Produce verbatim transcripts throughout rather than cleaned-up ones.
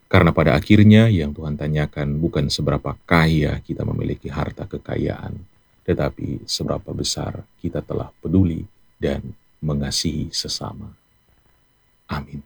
Karena pada akhirnya yang Tuhan tanyakan bukan seberapa kaya kita memiliki harta kekayaan, tetapi seberapa besar kita telah peduli dan mengasihi sesama. Amin.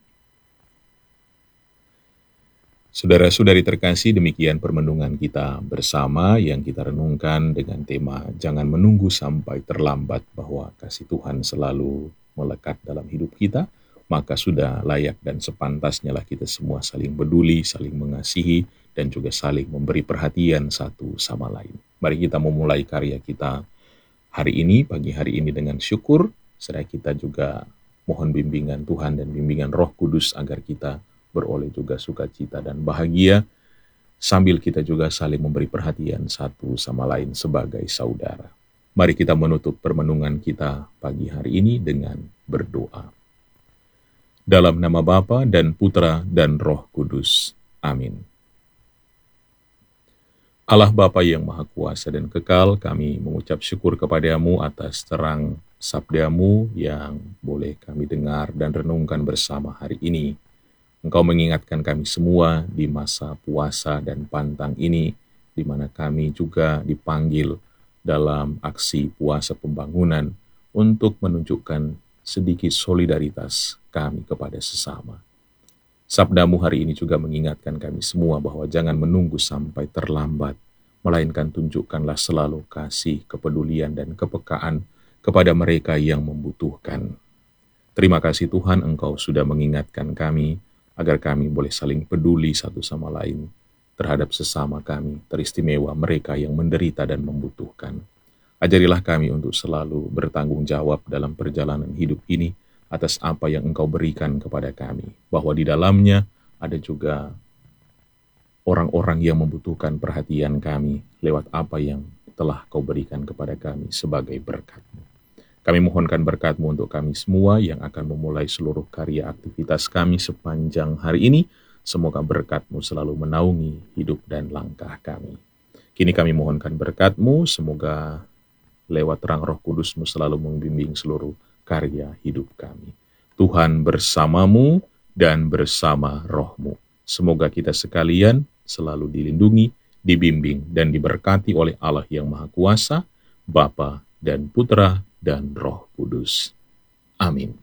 Saudara-saudari terkasih, demikian permenungan kita bersama yang kita renungkan dengan tema jangan menunggu sampai terlambat, bahwa kasih Tuhan selalu melekat dalam hidup kita. Maka sudah layak dan sepantasnya lah kita semua saling peduli, saling mengasihi, dan juga saling memberi perhatian satu sama lain. Mari kita memulai karya kita hari ini, pagi hari ini dengan syukur. Serta kita juga mohon bimbingan Tuhan dan bimbingan Roh Kudus agar kita beroleh juga sukacita dan bahagia, sambil kita juga saling memberi perhatian satu sama lain sebagai saudara. Mari kita menutup permenungan kita pagi hari ini dengan berdoa. Dalam nama Bapa dan Putra dan Roh Kudus. Amin. Allah Bapa yang Maha Kuasa dan Kekal, kami mengucap syukur kepadamu atas terang sabdamu yang boleh kami dengar dan renungkan bersama hari ini. Engkau mengingatkan kami semua di masa puasa dan pantang ini, di mana kami juga dipanggil dalam aksi puasa pembangunan untuk menunjukkan sedikit solidaritas kami kepada sesama. Sabdamu hari ini juga mengingatkan kami semua bahwa jangan menunggu sampai terlambat, melainkan tunjukkanlah selalu kasih, kepedulian, dan kepekaan kepada mereka yang membutuhkan. Terima kasih Tuhan, Engkau sudah mengingatkan kami, agar kami boleh saling peduli satu sama lain terhadap sesama kami, teristimewa mereka yang menderita dan membutuhkan. Ajarilah kami untuk selalu bertanggung jawab dalam perjalanan hidup ini atas apa yang Engkau berikan kepada kami, bahwa di dalamnya ada juga orang-orang yang membutuhkan perhatian kami lewat apa yang telah Kau berikan kepada kami sebagai berkat-Mu. Kami mohonkan berkat-Mu untuk kami semua yang akan memulai seluruh karya aktivitas kami sepanjang hari ini. Semoga berkat-Mu selalu menaungi hidup dan langkah kami. Kini kami mohonkan berkat-Mu, semoga lewat terang Roh Kudus-Mu selalu membimbing seluruh karya hidup kami. Tuhan bersamamu dan bersama Roh-Mu. Semoga kita sekalian selalu dilindungi, dibimbing, dan diberkati oleh Allah yang Maha Kuasa, Bapa dan Putra dan Roh Kudus. Amin.